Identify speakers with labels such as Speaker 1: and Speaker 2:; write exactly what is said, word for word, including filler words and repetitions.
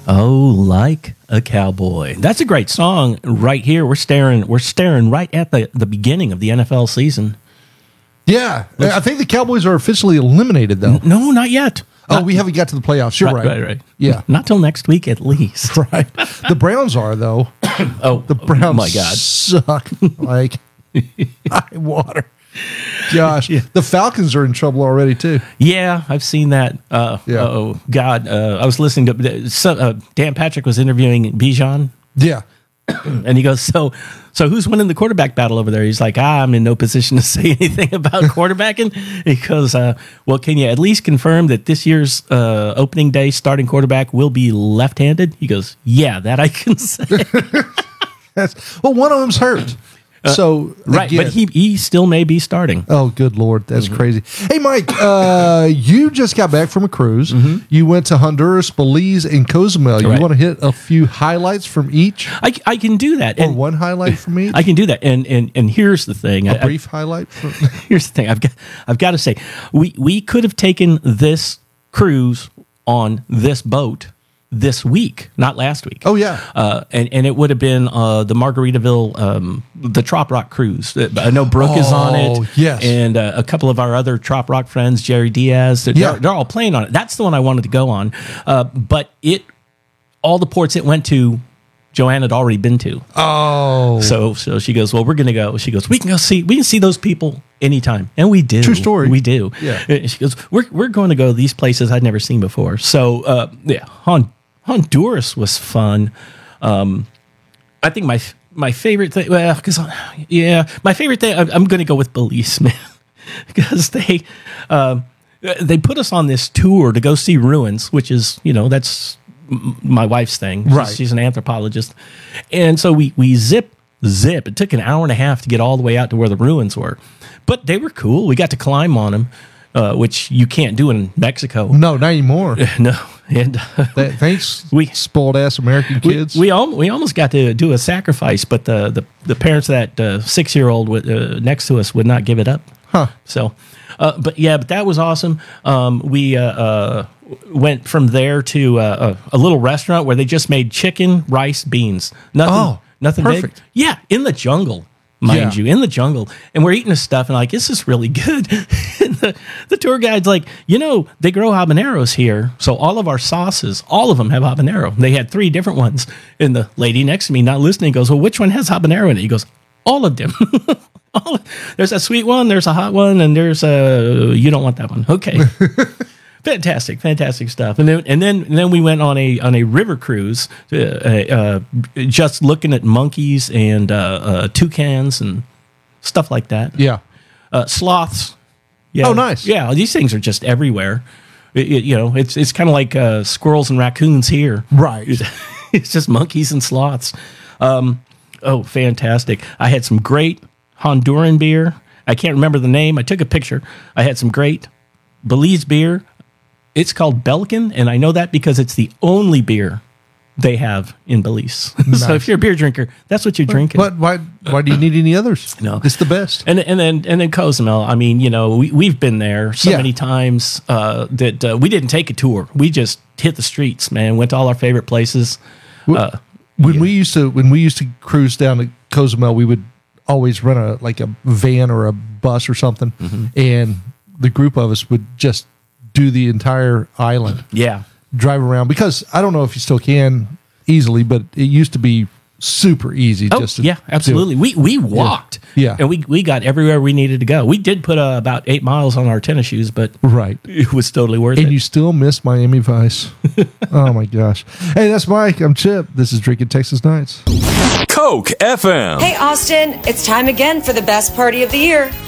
Speaker 1: Oh, like a cowboy. That's a great song right here. We're staring we're staring right at the, the beginning of the N F L season.
Speaker 2: Yeah. I think the Cowboys are officially eliminated, though.
Speaker 1: No, not yet.
Speaker 2: Oh,
Speaker 1: Not-
Speaker 2: we haven't got to the playoffs. You're right.
Speaker 1: Right, right, right.
Speaker 2: Yeah.
Speaker 1: Not till next week at least.
Speaker 2: Right. The Browns are, though.
Speaker 1: Oh,
Speaker 2: The Browns
Speaker 1: oh my God.
Speaker 2: suck like high water. Gosh.
Speaker 1: Yeah.
Speaker 2: The Falcons are in trouble already, too.
Speaker 1: Yeah, I've seen that. Uh,
Speaker 2: Yeah.
Speaker 1: Oh, God. Uh, I was listening to some, uh, Dan Patrick was interviewing Bijan,
Speaker 2: Yeah.
Speaker 1: and he goes, so so who's winning the quarterback battle over there? He's like, ah, I'm in no position to say anything about quarterbacking. He goes, uh, well, can you at least confirm that this year's uh, opening day starting quarterback will be left-handed? He goes, yeah, that I can say.
Speaker 2: That's, well, one of them's hurt. So,
Speaker 1: Right,
Speaker 2: again-
Speaker 1: but he, he still may be starting.
Speaker 2: Oh, good Lord. That's
Speaker 1: Mm-hmm.
Speaker 2: crazy. Hey, Mike, uh, you just got back from a cruise. You went to Honduras, Belize, and Cozumel. You
Speaker 1: Mm-hmm. Right.
Speaker 2: want to hit a few highlights from each?
Speaker 1: I, I can do that.
Speaker 2: Or
Speaker 1: And
Speaker 2: one highlight from each?
Speaker 1: I can do that. And and and here's the thing.
Speaker 2: a
Speaker 1: I- I-
Speaker 2: brief highlight? From,
Speaker 1: Here's the thing. I've got I've got to say, we we could have taken this cruise on this boat this week, not last week.
Speaker 2: oh, yeah.
Speaker 1: Uh, and, and it would have been uh, the Margaritaville, um, the Trop Rock cruise. Uh, I know Brooke is on
Speaker 2: Oh,
Speaker 1: it.
Speaker 2: yes.
Speaker 1: And uh, a couple of our other Trop Rock friends, Jerry Diaz, they're,
Speaker 2: Yeah.
Speaker 1: they're, they're all playing on it. That's the one I wanted to go on. Uh, but it, all the ports it went to, Joanne had already been to.
Speaker 2: Oh.
Speaker 1: So so she goes, well, we're going to go. She goes, we can go see, we can see those people anytime. And we do.
Speaker 2: True story.
Speaker 1: We do.
Speaker 2: Yeah.
Speaker 1: And she goes, we're, we're going to go to these places I'd never seen before. So, uh, yeah, Hon- Honduras was fun. Um, I think my my favorite thing, well, because, yeah, my favorite thing, I'm, I'm going to go with Belize, man. Because they, um, they put us on this tour to go see ruins, which is, you know, that's m- my wife's thing. She's-
Speaker 2: Right.
Speaker 1: She's an anthropologist. And so we, we zip, zip. It took an hour and a half to get all the way out to where the ruins were. But they were cool. We got to climb on them, uh, which you can't do in Mexico.
Speaker 2: No, not anymore.
Speaker 1: No. And uh,
Speaker 2: Th- Thanks,
Speaker 1: We-
Speaker 2: spoiled ass American
Speaker 1: we,
Speaker 2: kids.
Speaker 1: we, al- we almost got to do a sacrifice, but the, the, the parents of that uh, six-year-old w- uh, next to us would not give it up.
Speaker 2: huh.
Speaker 1: So, uh, but yeah, but that was awesome. Um, we uh, uh, went from there to uh, a, a little restaurant where they just made chicken, rice, beans. Nothing,
Speaker 2: Oh,
Speaker 1: nothing
Speaker 2: perfect.
Speaker 1: big. Yeah, in the jungle, mind
Speaker 2: Yeah.
Speaker 1: you, in the jungle. And we're eating this stuff and like, this is really good. And the, the tour guide's like, you know, they grow habaneros here. So all of our sauces, all of them have habanero. They had three different ones. And the lady next to me, not listening, goes, well, which one has habanero in it? He goes, all of them. All of- there's a sweet one, there's a hot one, and there's a you don't want that one. Okay. Fantastic, fantastic stuff. And then and then and then we went on a on a river cruise, uh, uh, just looking at monkeys and uh, uh, toucans and stuff like that.
Speaker 2: Yeah.
Speaker 1: Uh, sloths. Yeah.
Speaker 2: Oh, nice.
Speaker 1: Yeah, these things are just everywhere. It- it- you know, it's it's kind of like uh, squirrels and raccoons here.
Speaker 2: Right.
Speaker 1: It's just monkeys and sloths. Um, oh, fantastic! I had some great Honduran beer. I can't remember the name. I took a picture. I had some great Belize beer. It's called Belkin, and I know that because it's the only beer they have in Belize. So
Speaker 2: Nice.
Speaker 1: if you're a beer drinker, that's what you're drinking.
Speaker 2: But why why do you need any others?
Speaker 1: No.
Speaker 2: It's the best.
Speaker 1: And and then and then Cozumel. I mean, you know, we we've been there so
Speaker 2: Yeah.
Speaker 1: many times uh, that uh, we didn't take a tour. We just hit the streets, man. Went to all our favorite places. Uh,
Speaker 2: When we used to when we used to cruise down to Cozumel, we would always rent a like a van or a bus or something,
Speaker 1: Mm-hmm.
Speaker 2: and the group of us would just do the entire island,
Speaker 1: yeah,
Speaker 2: drive around. Because I don't know if you still can easily, but it used to be super easy.
Speaker 1: oh
Speaker 2: just to
Speaker 1: yeah,
Speaker 2: do.
Speaker 1: absolutely. We we walked,
Speaker 2: Yeah.
Speaker 1: and we we got everywhere we needed to go. We did put uh, about eight miles on our tennis shoes, but
Speaker 2: Right.
Speaker 1: it was totally worth
Speaker 2: And
Speaker 1: it.
Speaker 2: you still miss Miami Vice. Oh my gosh. Hey, that's Mike. I'm Chip. This is Drinking Texas Nights.
Speaker 3: Coke F M.
Speaker 4: Hey, Austin, it's time again for the best party of the year.